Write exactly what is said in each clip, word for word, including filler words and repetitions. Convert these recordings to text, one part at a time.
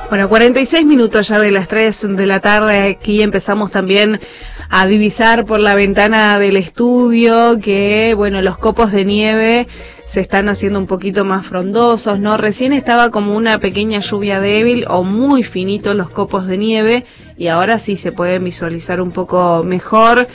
Bueno, cuarenta y seis minutos ya de las tres de la tarde, aquí empezamos también a divisar por la ventana del estudio que, bueno, los copos de nieve se están haciendo un poquito más frondosos, ¿no? Recién estaba como una pequeña lluvia débil o muy finitos los copos de nieve y ahora sí se pueden visualizar un poco mejor.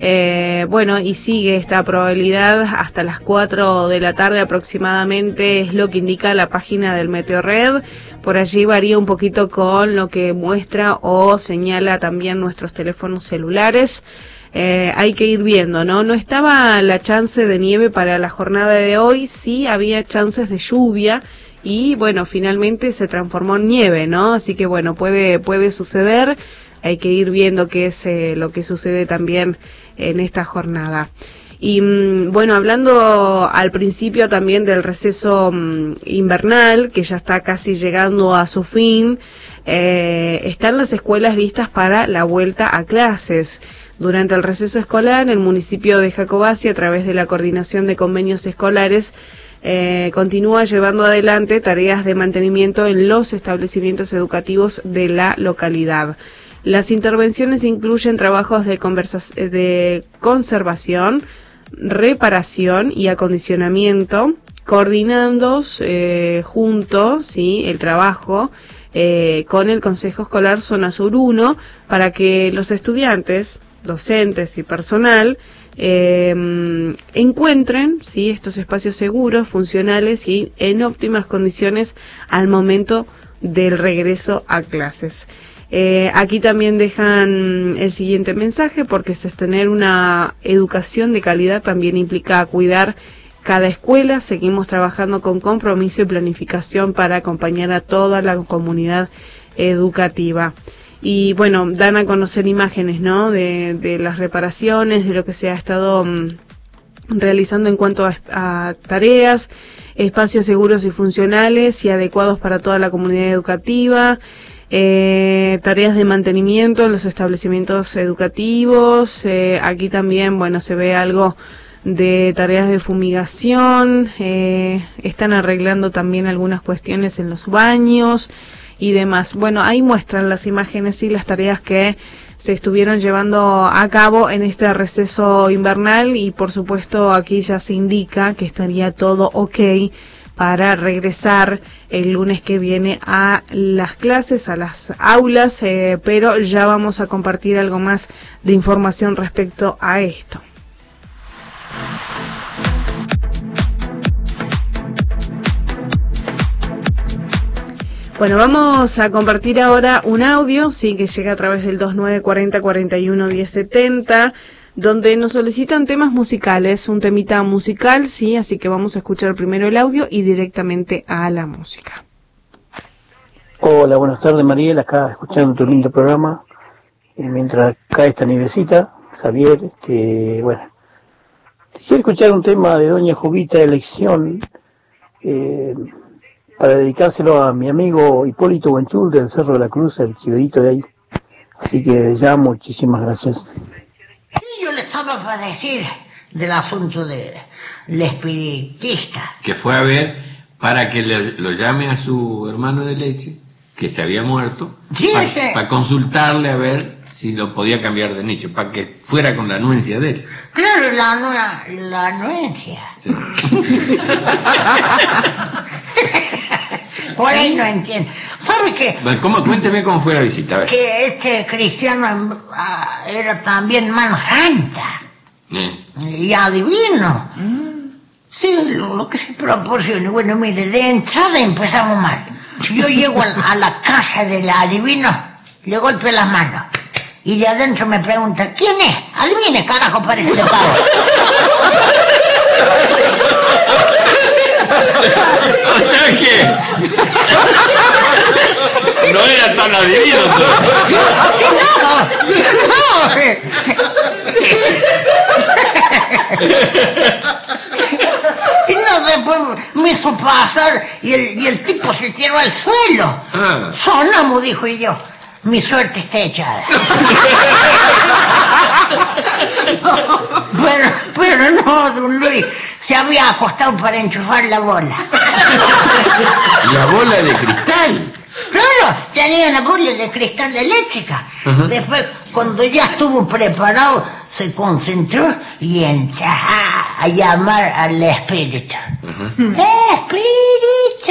Eh, bueno, y sigue esta probabilidad hasta las cuatro de la tarde aproximadamente, es lo que indica la página del Meteorred. Por allí varía un poquito con lo que muestra o señala también nuestros teléfonos celulares. Eh, hay que ir viendo, ¿no? No estaba la chance de nieve para la jornada de hoy, sí había chances de lluvia y bueno, finalmente se transformó en nieve, ¿no? Así que bueno, puede, puede suceder. Hay que ir viendo qué es eh, lo que sucede también en esta jornada. Y mmm, bueno, hablando al principio también del receso mmm, invernal, que ya está casi llegando a su fin, eh, están las escuelas listas para la vuelta a clases. Durante el receso escolar, el municipio de Jacobacci, a través de la Coordinación de Convenios Escolares, eh, continúa llevando adelante tareas de mantenimiento en los establecimientos educativos de la localidad. Las intervenciones incluyen trabajos de, conversa- de conservación, reparación y acondicionamiento, coordinando eh, juntos ¿sí? el trabajo eh, con el Consejo Escolar Zona Sur uno para que los estudiantes, docentes y personal eh, encuentren ¿sí? estos espacios seguros, funcionales y en óptimas condiciones al momento del regreso a clases. Eh, aquí también dejan el siguiente mensaje, porque sostener una educación de calidad también implica cuidar cada escuela. Seguimos trabajando con compromiso y planificación para acompañar a toda la comunidad educativa. Y bueno, dan a conocer imágenes, ¿no? De, de las reparaciones, de lo que se ha estado um, realizando en cuanto a, a tareas, espacios seguros y funcionales y adecuados para toda la comunidad educativa. Eh, tareas de mantenimiento en los establecimientos educativos, eh, aquí también, bueno, se ve algo de tareas de fumigación, eh, están arreglando también algunas cuestiones en los baños y demás. Bueno, ahí muestran las imágenes y las tareas que se estuvieron llevando a cabo en este receso invernal y por supuesto aquí ya se indica que estaría todo ok para regresar el lunes que viene a las clases, a las aulas, eh, pero ya vamos a compartir algo más de información respecto a esto. Bueno, vamos a compartir ahora un audio, sí, que llega a través del dos nueve cuatro cero cuatro uno diez setenta, donde nos solicitan temas musicales, un temita musical, sí, así que vamos a escuchar primero el audio y directamente a la música. Hola, buenas tardes, Mariel, acá escuchando tu lindo programa, eh, mientras cae esta nievecita, Javier, este, bueno, quisiera escuchar un tema de Doña Jovita, Elección, eh, para dedicárselo a mi amigo Hipólito Buenchul del Cerro de la Cruz, el chiverito de ahí, así que ya muchísimas gracias. Sí, yo le estaba para decir del asunto del espiritista. Que fue a ver para que le, lo llame a su hermano de leche, que se había muerto, Sí, para, ese... para consultarle a ver si lo podía cambiar de nicho, para que fuera con la anuencia de él. Claro, la, la, la anuencia. Sí. Por ahí no entiendo. ¿Sabe qué? Bueno, ¿cómo? Cuénteme cómo fue la visita, a ver. Que este cristiano uh, era también mano santa. Eh. Y adivino. Mm. Sí, lo, lo que se proporciona. Bueno, mire, de entrada empezamos mal. Yo llego a, a la casa del adivino, le golpeo las manos. Y de adentro me pregunta, ¿quién es? Adivine, carajo, parece de pavo. ¿Sabes qué? No era tan adivino. No, no. Y no, después me hizo pasar y el, y el tipo se tiró al suelo. Ah. Sonamos, dijo, y yo, mi suerte está echada. pero, pero no, don Luis, se había acostado para enchufar la bola. ¿La bola de cristal? Claro, tenía una bola de cristal eléctrica. Ajá. Después, cuando ya estuvo preparado, se concentró y entró a, a llamar al espíritu. Ajá. ¡Espíritu!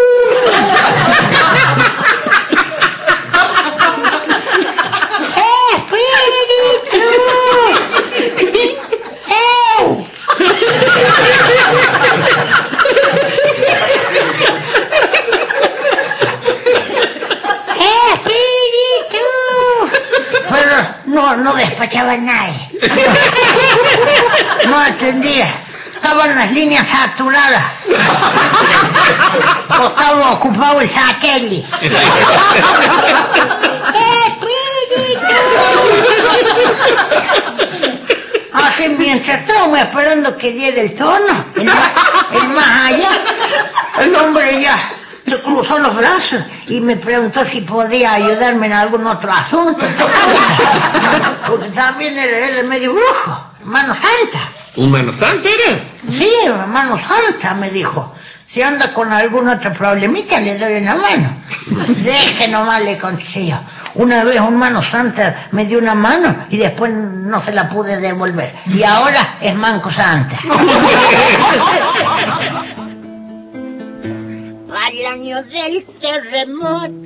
No, no despachaba a nadie. No atendía. Estaban las líneas saturadas. O estaba ocupado el satélite. Así mientras estábamos esperando que diera el tono, el más, el más allá, el hombre ya se cruzó los brazos y me preguntó si podía ayudarme en algún otro asunto. Porque también era, era medio brujo, mano santa. ¿Un mano santa era? Sí, mano santa, me dijo. Si anda con algún otro problemita, le doy una mano. Deje nomás, le contesté yo. Una vez un mano santa me dio una mano y después no se la pude devolver. Y ahora es manco santa. Al año del terremoto.